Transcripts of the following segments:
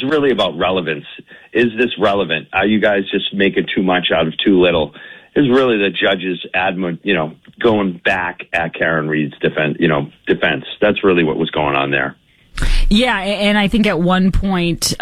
really about relevance. Is this relevant? Are you guys just making too much out of too little? Is really the judge's going back at Karen Read's defense. That's really what was going on there. Yeah, and I think at one point,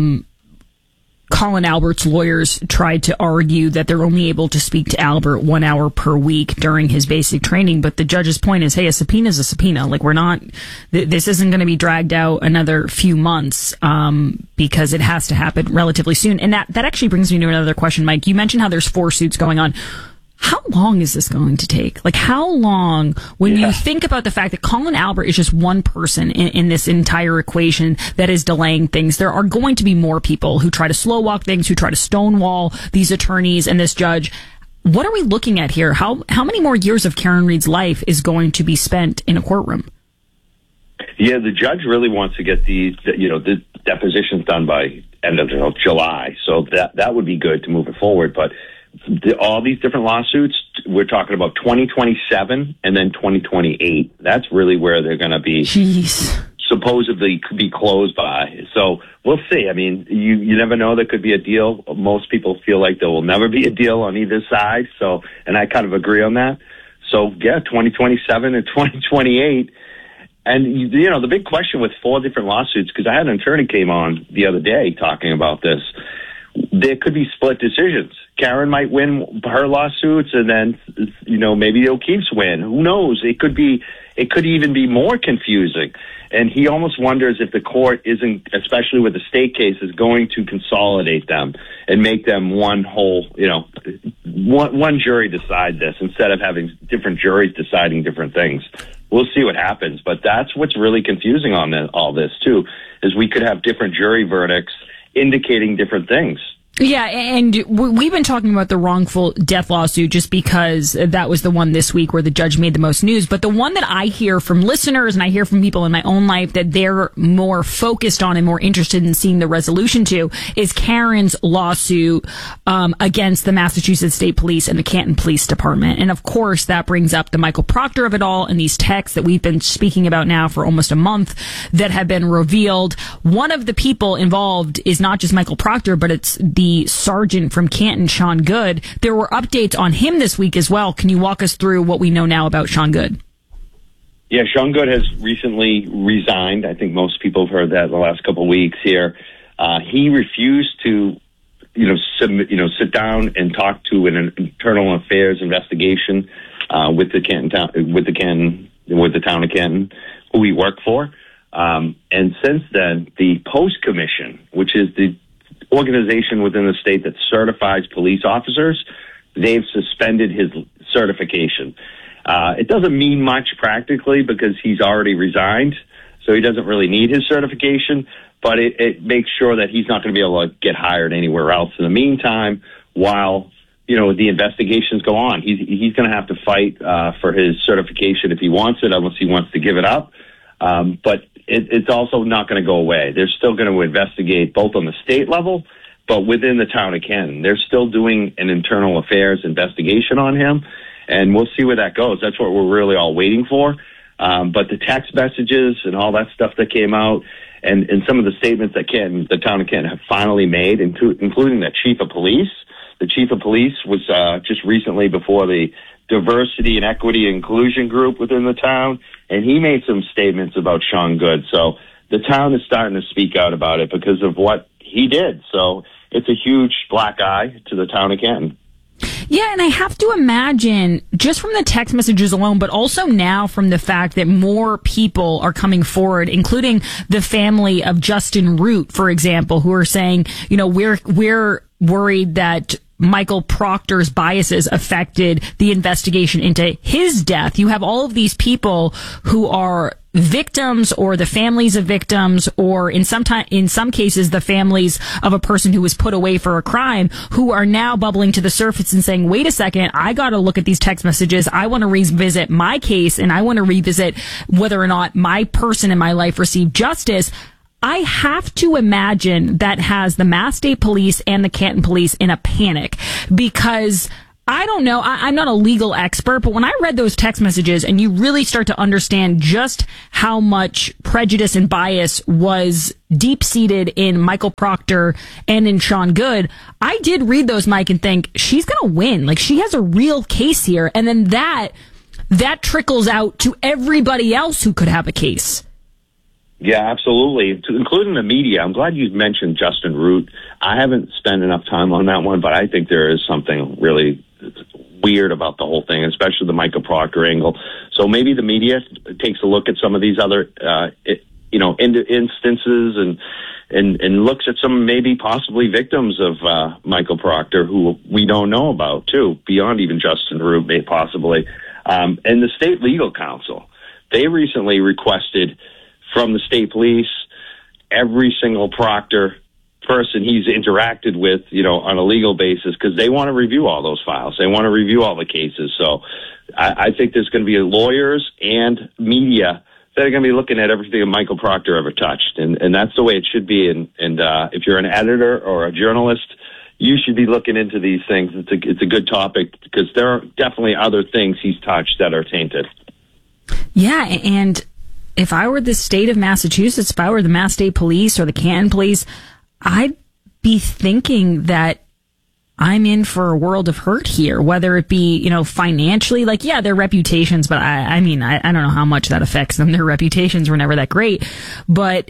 Colin Albert's lawyers tried to argue that they're only able to speak to Albert 1 hour per week during his basic training. But the judge's point is, hey, a subpoena is a subpoena. Like, this isn't going to be dragged out another few months, because it has to happen relatively soon. And that actually brings me to another question, Mike. You mentioned how there's 4 suits going on. How long is this going to take? Like, how long, when you think about the fact that Colin Albert is just one person in this entire equation that is delaying things, there are going to be more people who try to slow walk things, who try to stonewall these attorneys and this judge. What are we looking at here? How many more years of Karen Read's life is going to be spent in a courtroom? Yeah, the judge really wants to get the depositions done by end of July. So that would be good to move it forward. But all these different lawsuits, we're talking about 2027 and then 2028. That's really where they're going to be supposedly be closed by. So we'll see. I mean, you never know. There could be a deal. Most people feel like there will never be a deal on either side. So, and I kind of agree on that. So, yeah, 2027 and 2028. And, the big question with 4 different lawsuits, because I had an attorney came on the other day talking about this, there could be split decisions. Karen might win her lawsuits, and then, maybe the O'Keefe's win. Who knows? It could even be more confusing. And he almost wonders if the court isn't, especially with the state cases, going to consolidate them and make them one whole, one jury decide this instead of having different juries deciding different things. We'll see what happens. But that's what's really confusing on all this, too, is we could have different jury verdicts indicating different things. Yeah, and we've been talking about the wrongful death lawsuit just because that was the one this week where the judge made the most news. But the one that I hear from listeners and I hear from people in my own life that they're more focused on and more interested in seeing the resolution to is Karen's lawsuit against the Massachusetts State Police and the Canton Police Department. And of course, that brings up the Michael Proctor of it all and these texts that we've been speaking about now for almost a month that have been revealed. One of the people involved is not just Michael Proctor, but it's the sergeant from Canton, Sean Good. There were updates on him this week as well. Can you walk us through what we know now about Sean Good? Yeah, Sean Good has recently resigned. I think most people have heard that in the last couple of weeks here. He refused to, sit down and talk to an internal affairs investigation with the town of Canton, who he worked for. And since then, the Post Commission, which is the organization within the state that certifies police officers, they've suspended his certification. It doesn't mean much practically because he's already resigned, so he doesn't really need his certification, but it makes sure that he's not going to be able to get hired anywhere else. In the meantime, while the investigations go on, he's going to have to fight for his certification if he wants it, unless he wants to give it up. But it's also not going to go away. They're still going to investigate both on the state level, but within the town of Canton. They're still doing an internal affairs investigation on him, and we'll see where that goes. That's what we're really all waiting for. But the text messages and all that stuff that came out, and some of the statements that the town of Canton have finally made, including the chief of police. The chief of police was just recently before the diversity and equity and inclusion group within the town, and he made some statements about Sean Good. So the town is starting to speak out about it because of what he did. So it's a huge black eye to the town of Canton. Yeah, and I have to imagine, just from the text messages alone, but also now from the fact that more people are coming forward, including the family of Justin Root, for example, who are saying, we're worried that Michael Proctor's biases affected the investigation into his death. You have all of these people who are victims or the families of victims, or in some cases the families of a person who was put away for a crime, who are now bubbling to the surface and saying, wait a second, I got to look at these text messages. I want to revisit my case, and I want to revisit whether or not my person in my life received justice. I have to imagine that has the Mass State Police and the Canton Police in a panic, because I don't know. I'm not a legal expert, but when I read those text messages and you really start to understand just how much prejudice and bias was deep-seated in Michael Proctor and in Sean Good, I did read those, Mike, and think she's going to win. Like, she has a real case here. And then that trickles out to everybody else who could have a case. Yeah, absolutely, including the media. I'm glad you mentioned Justin Root. I haven't spent enough time on that one, but I think there is something really weird about the whole thing, especially the Michael Proctor angle. So maybe the media takes a look at some of these other, instances and looks at some maybe possibly victims of Michael Proctor who we don't know about too, beyond even Justin Root, maybe possibly. And the state legal counsel, they recently requested from the state police every single Proctor person he's interacted with, on a legal basis, because they want to review all those files. They want to review all the cases. So I think there's going to be lawyers and media that are going to be looking at everything that Michael Proctor ever touched. And that's the way it should be. And if you're an editor or a journalist, you should be looking into these things. It's a good topic because there are definitely other things he's touched that are tainted. Yeah, and if I were the state of Massachusetts, if I were the Mass State Police or the Canton Police, I'd be thinking that I'm in for a world of hurt here, whether it be, financially, like, yeah, their reputations, but I don't know how much that affects them. Their reputations were never that great. But,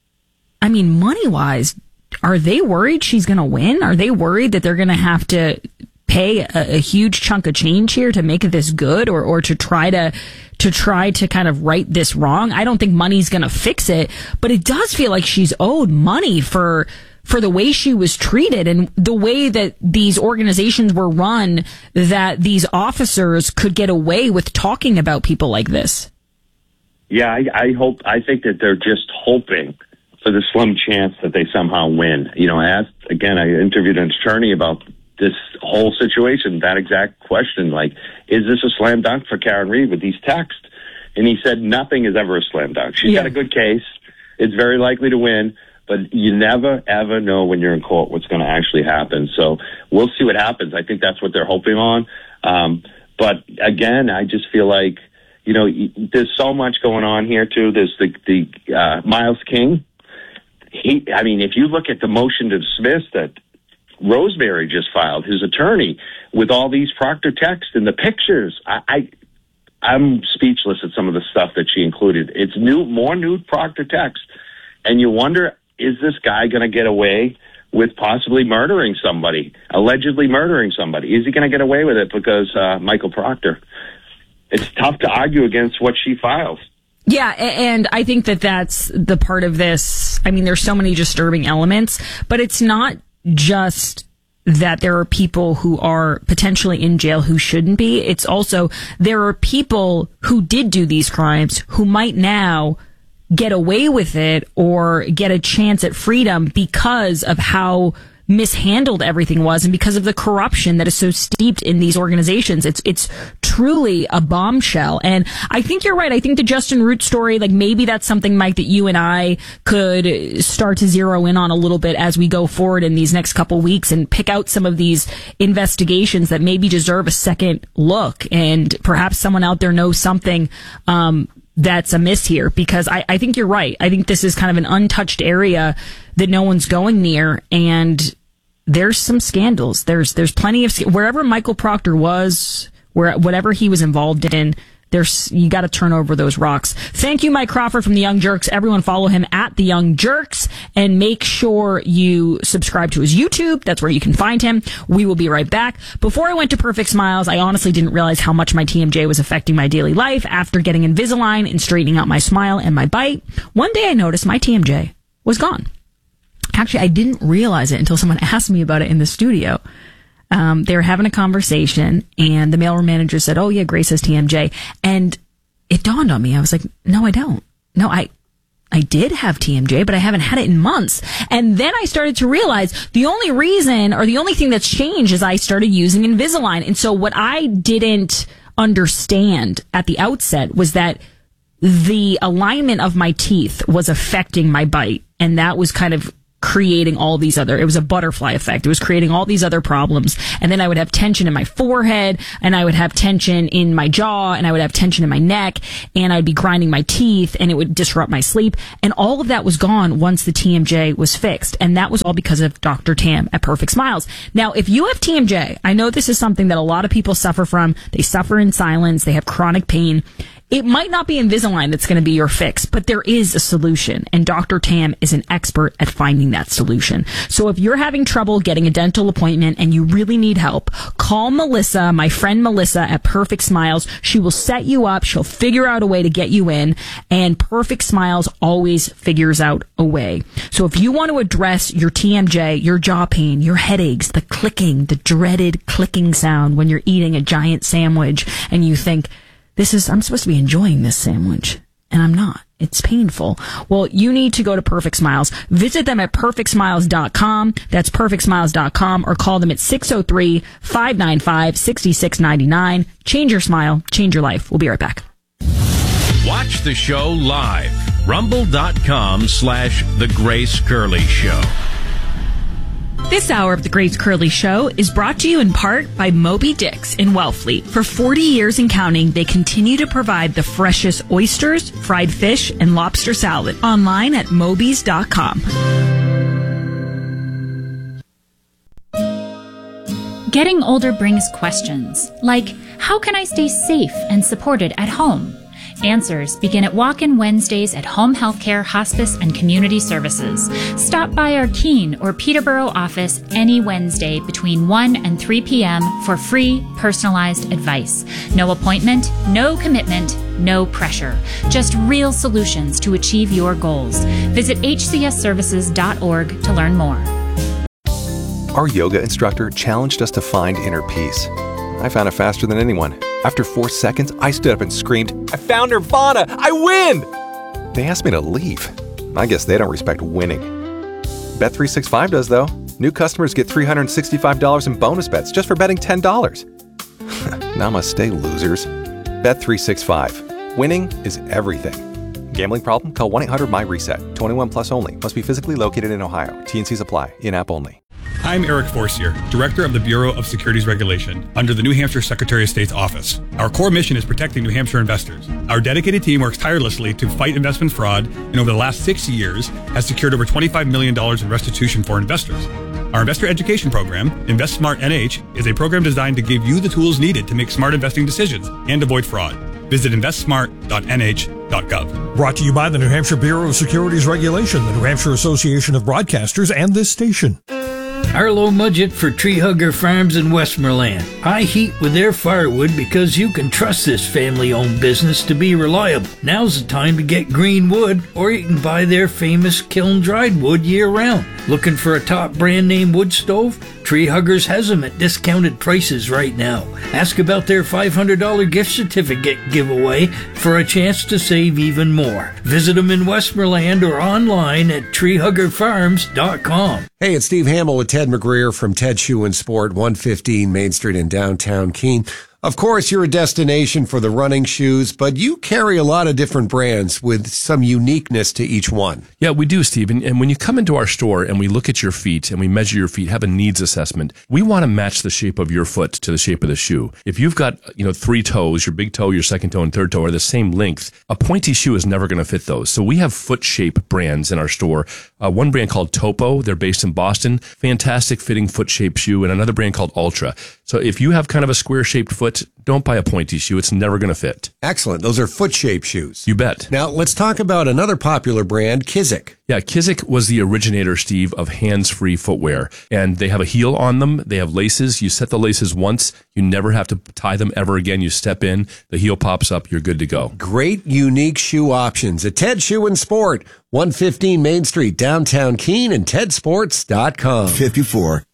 money-wise, are they worried she's going to win? Are they worried that they're going to have to pay a huge chunk of change here to make this good or to try to kind of right this wrong? I don't think money's going to fix it, but it does feel like she's owed money for the way she was treated and the way that these organizations were run, that these officers could get away with talking about people like this. Yeah, I think that they're just hoping for the slim chance that they somehow win. I interviewed an attorney about this whole situation, that exact question, like, is this a slam dunk for Karen Read with these texts? And he said nothing is ever a slam dunk. She's got a good case. It's very likely to win, but you never, ever know when you're in court what's going to actually happen. So we'll see what happens. I think that's what they're hoping on. But again, I just feel like, there's so much going on here too. There's the Miles King. If you look at the motion to dismiss that Rosemary just filed, his attorney, with all these Proctor texts and the pictures, I'm speechless at some of the stuff that she included. It's more nude Proctor text. And you wonder, is this guy going to get away with possibly murdering somebody, allegedly murdering somebody? Is he going to get away with it because Michael Proctor? It's tough to argue against what she files. Yeah, and I think that's the part of this. There's so many disturbing elements, but it's not just that there are people who are potentially in jail who shouldn't be. It's also there are people who did do these crimes who might now get away with it or get a chance at freedom because of how mishandled everything was and because of the corruption that is so steeped in these organizations. It's truly a bombshell. And I think you're right. I think the Justin Root story, like, maybe that's something, Mike, that you and I could start to zero in on a little bit as we go forward in these next couple weeks and pick out some of these investigations that maybe deserve a second look. And perhaps someone out there knows something that's amiss here, because I think you're right. I think this is kind of an untouched area that no one's going near, and there's some scandals. There's plenty of wherever Michael Proctor was, whatever he was involved in. You got to turn over those rocks. Thank you, Mike Crawford from The Young Jerks. Everyone follow him at The Young Jerks, and make sure you subscribe to his YouTube. That's where you can find him. We will be right back. Before I went to Perfect Smiles, I honestly didn't realize how much my TMJ was affecting my daily life. After getting Invisalign and straightening out my smile and my bite, one day I noticed my TMJ was gone. Actually, I didn't realize it until someone asked me about it in the studio. They were having a conversation, and the mailroom manager said, "Oh yeah, Grace has TMJ." And it dawned on me. I was like, "No, I don't. No, I did have TMJ, but I haven't had it in months." And then I started to realize the only reason, or the only thing that's changed, is I started using Invisalign. And so what I didn't understand at the outset was that the alignment of my teeth was affecting my bite, and that was kind of creating all these other, it was a butterfly effect. It was creating all these other problems. And then I would have tension in my forehead, and I would have tension in my jaw, and I would have tension in my neck, and I'd be grinding my teeth, and it would disrupt my sleep. And all of that was gone once the TMJ was fixed. And that was all because of Dr. Tam at Perfect Smiles. Now, if you have TMJ, I know this is something that a lot of people suffer from. They suffer in silence. They have chronic pain. It might not be Invisalign that's going to be your fix, but there is a solution, and Dr. Tam is an expert at finding that solution. So if you're having trouble getting a dental appointment and you really need help, call Melissa, my friend Melissa at Perfect Smiles. She will set you up. She'll figure out a way to get you in, and Perfect Smiles always figures out a way. So if you want to address your TMJ, your jaw pain, your headaches, the clicking, the dreaded clicking sound when you're eating a giant sandwich and you think, I'm supposed to be enjoying this sandwich, and I'm not. It's painful. Well, you need to go to Perfect Smiles. Visit them at perfectsmiles.com. That's perfectsmiles.com, or call them at 603-595-6699. Change your smile, change your life. We'll be right back. Watch the show live. Rumble.com/The Grace Curley Show. This hour of The Grace Curley Show is brought to you in part by Moby Dick's in Wellfleet. For 40 years and counting, they continue to provide the freshest oysters, fried fish, and lobster salad. Online at mobys.com. Getting older brings questions, like, how can I stay safe and supported at home? Answers begin at Walk-In Wednesdays at Home Healthcare, Hospice, and Community Services. Stop by our Keene or Peterborough office any Wednesday between 1 and 3 p.m. for free, personalized advice. No appointment, no commitment, no pressure. Just real solutions to achieve your goals. Visit hcsservices.org to learn more. Our yoga instructor challenged us to find inner peace. I found it faster than anyone. After 4 seconds, I stood up and screamed, "I found Nirvana! I win!" They asked me to leave. I guess they don't respect winning. Bet365 does, though. New customers get $365 in bonus bets just for betting $10. Namaste, losers. Bet365. Winning is everything. Gambling problem? Call 1-800-MY-RESET. 21 plus only. Must be physically located in Ohio. T&Cs apply. In-app only. I'm Eric Forcier, Director of the Bureau of Securities Regulation under the New Hampshire Secretary of State's office. Our core mission is protecting New Hampshire investors. Our dedicated team works tirelessly to fight investment fraud, and over the last 6 years has secured over $25 million in restitution for investors. Our investor education program, InvestSmart NH, is a program designed to give you the tools needed to make smart investing decisions and avoid fraud. Visit investsmart.nh.gov. Brought to you by the New Hampshire Bureau of Securities Regulation, the New Hampshire Association of Broadcasters, and this station. Arlo Mudgett for Tree Hugger Farms in Westmoreland. I heat with their firewood because you can trust this family-owned business to be reliable. Now's the time to get green wood, or you can buy their famous kiln-dried wood year-round. Looking for a top brand-name wood stove? Tree Huggers has them at discounted prices right now. Ask about their $500 gift certificate giveaway for a chance to save even more. Visit them in Westmoreland or online at treehuggerfarms.com. Hey, it's Steve Hamill with Ted McGreer from Ted Shoe and Sport, 115 Main Street in downtown Keene. Of course, you're a destination for the running shoes, but you carry a lot of different brands with some uniqueness to each one. Yeah, we do, Steve. And when you come into our store and we look at your feet and we measure your feet, have a needs assessment, we want to match the shape of your foot to the shape of the shoe. If you've got, 3 toes, your big toe, your second toe, and third toe are the same length, a pointy shoe is never going to fit those. So we have foot shape brands in our store. One brand called Topo, they're based in Boston, fantastic fitting foot shape shoe, and another brand called Ultra. So if you have kind of a square shaped foot, don't buy a pointy shoe. It's never going to fit. Excellent. Those are foot-shaped shoes. You bet. Now, let's talk about another popular brand, Kizik. Yeah, Kizik was the originator, Steve, of hands-free footwear. And they have a heel on them. They have laces. You set the laces once. You never have to tie them ever again. You step in, the heel pops up, you're good to go. Great, unique shoe options at Ted Shoe and Sport, 115 Main Street, downtown Keene, and tedsports.com. 54.